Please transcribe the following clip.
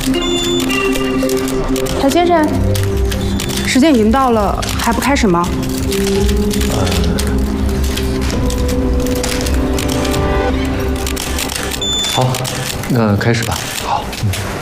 谭先生，时间已经到了，还不开始吗？ 好，那开始吧。 好。